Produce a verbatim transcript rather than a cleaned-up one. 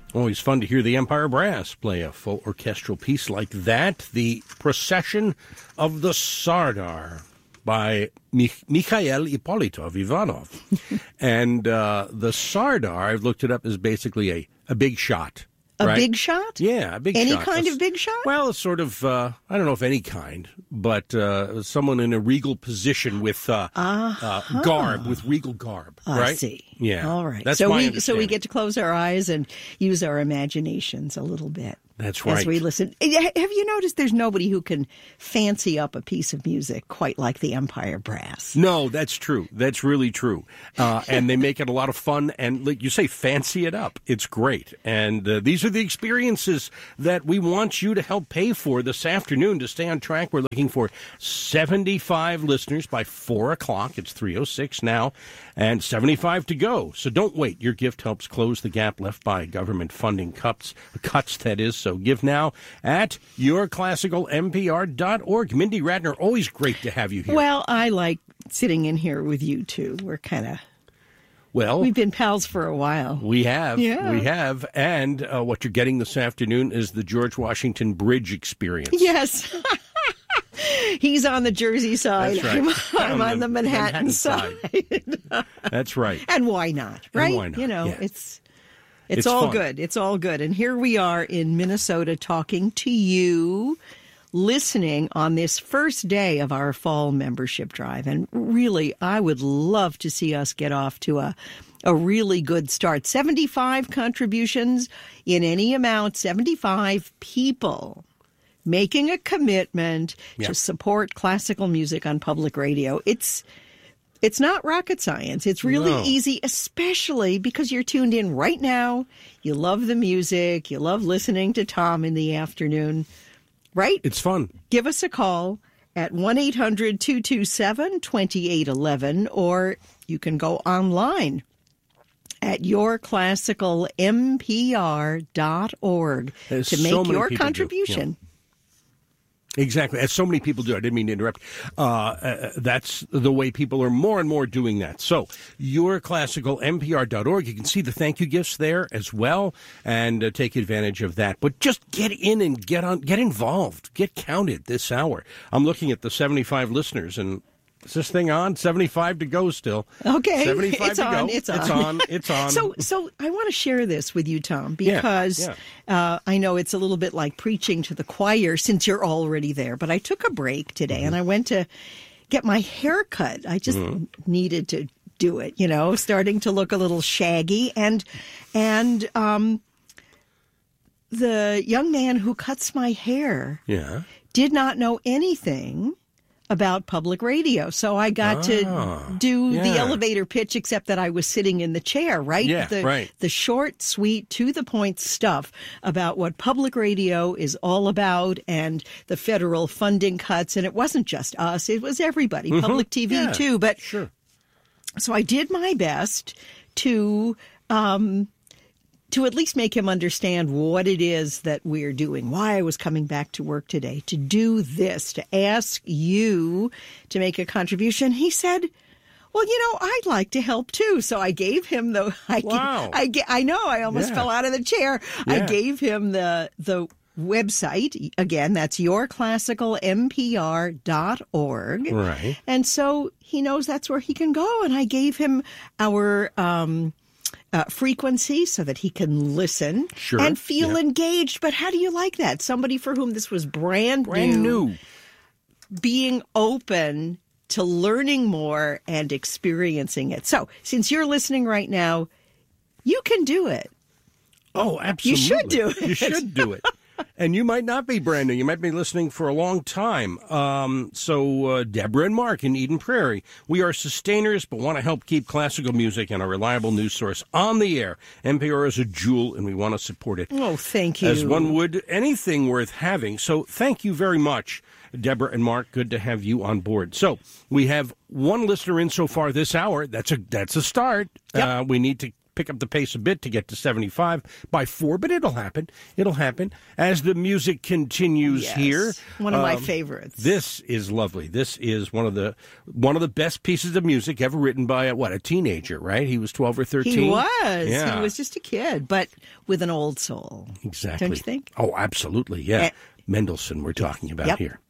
Always fun to hear the Empire Brass play a full orchestral piece like that. The Procession of the Sardar by Mich- Mikhail Ippolitov Ivanov. and uh, the Sardar, I've looked it up, is basically a, a big shot. A right? big shot? Yeah, a big any shot. Any kind a, of big shot? Well, it's sort of, uh, I don't know if any kind, but uh, someone in a regal position with uh, uh-huh. uh, garb, with regal garb, I right? see. Yeah. All right. That's so my we so we get to close our eyes and use our imaginations a little bit. That's right. As we listen. Have you noticed there's nobody who can fancy up a piece of music quite like the Empire Brass? No, that's true. That's really true. Uh, and they make it a lot of fun. And like you say, fancy it up. It's great. And uh, these are the experiences that we want you to help pay for this afternoon to stay on track. We're looking for seventy-five listeners by four o'clock. It's three oh six now, and seventy-five to go. So don't wait. Your gift helps close the gap left by government funding cuts, cuts that is. So give now at your classical M P R dot org. Mindy Ratner, always great to have you here. Well, I like sitting in here with you, too. We're kind of... Well, we've been pals for a while. We have. Yeah. We have. And uh, what you're getting this afternoon is the George Washington Bridge experience. Yes. He's on the Jersey side. That's right. I'm, I'm on, on the, the Manhattan, Manhattan side. side. That's right. And why not? Right? And why not? You know, yeah. it's... It's, it's all fun. good. It's all good. And here we are in Minnesota talking to you, listening on this first day of our fall membership drive. And really, I would love to see us get off to a, a really good start. seventy-five contributions in any amount, seventy-five people making a commitment yeah. to support classical music on public radio. It's... It's not rocket science. It's really no. easy, especially because you're tuned in right now. You love the music. You love listening to Tom in the afternoon, right? It's fun. Give us a call at one eight hundred two two seven two eight one one, or you can go online at your classical M P R dot org There's to make so many your people contribution. Do. Yeah. Exactly. As so many people do. I didn't mean to interrupt. Uh, uh, that's the way people are more and more doing that. So your classical M P R dot org. You can see the thank you gifts there as well and uh, take advantage of that. But just get in and get on, get involved, get counted this hour. I'm looking at the seventy-five listeners, and is this thing on? seventy-five to go still. Okay. seventy-five it's to on, go. It's on. It's on. It's on. So, so I want to share this with you, Tom, because yeah, yeah. Uh, I know it's a little bit like preaching to the choir since you're already there. But I took a break today mm-hmm. and I went to get my hair cut. I just mm-hmm. needed to do it, you know, starting to look a little shaggy. And, and, um, the young man who cuts my hair yeah. did not know anything about public radio. So I got ah, to do yeah. the elevator pitch, except that I was sitting in the chair, right? Yeah, the, right. The short, sweet, to-the-point stuff about what public radio is all about and the federal funding cuts. And it wasn't just us. It was everybody, mm-hmm. public T V yeah, too. But sure. So I did my best to... Um, to at least make him understand what it is that we're doing, why I was coming back to work today, to do this, to ask you to make a contribution. He said, well, you know, I'd like to help too. So I gave him the, I, wow. I, I know, I almost yeah. fell out of the chair. Yeah. I gave him the, the website. Again, that's your classical M P R dot org. Right. And so he knows that's where he can go. And I gave him our, um, Uh, frequency so that he can listen sure. and feel yeah. engaged. But how do you like that? Somebody for whom this was brand, brand new, new, being open to learning more and experiencing it. So since you're listening right now, you can do it. Oh, absolutely. You should do it. You should do it. And you might not be brand new. You might be listening for a long time. Um, so, uh, Deborah and Mark in Eden Prairie, we are sustainers, but want to help keep classical music and a reliable news source on the air. N P R is a jewel, and we want to support it. Oh, thank you. As one would anything worth having. So, thank you very much, Deborah and Mark. Good to have you on board. So, we have one listener in so far this hour. That's a that's a start. Yep. Uh, we need to pick up the pace a bit to get to seventy-five by four, but it'll happen. It'll happen as the music continues yes. here. One of um, my favorites. This is lovely. This is one of the one of the best pieces of music ever written by a, what a teenager, right? He was twelve or thirteen. He was. Yeah. He was just a kid, but with an old soul. Exactly. Don't you think? Oh, absolutely. Yeah. Eh. Mendelssohn we're talking about yep. here.